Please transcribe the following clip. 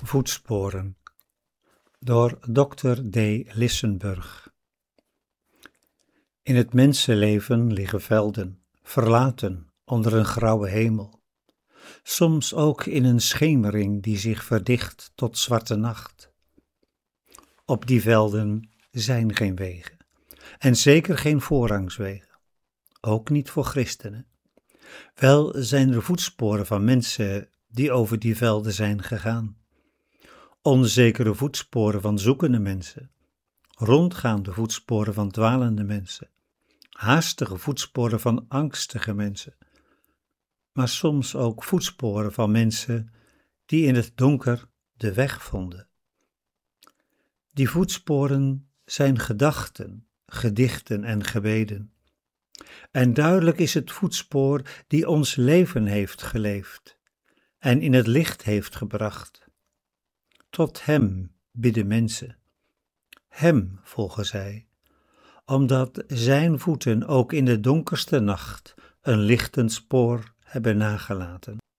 Voetsporen door Dr. D. Lissenburg. In het mensenleven liggen velden, verlaten onder een grauwe hemel, soms ook in een schemering die zich verdicht tot zwarte nacht. Op die velden zijn geen wegen, en zeker geen voorrangswegen, ook niet voor christenen. Wel zijn er voetsporen van mensen die over die velden zijn gegaan. Onzekere voetsporen van zoekende mensen, rondgaande voetsporen van dwalende mensen, haastige voetsporen van angstige mensen, maar soms ook voetsporen van mensen die in het donker de weg vonden. Die voetsporen zijn gedachten, gedichten en gebeden. En duidelijk is het voetspoor die ons leven heeft geleefd en in het licht heeft gebracht. Tot hem bidden mensen. Hem volgen zij, omdat zijn voeten ook in de donkerste nacht een lichtend spoor hebben nagelaten.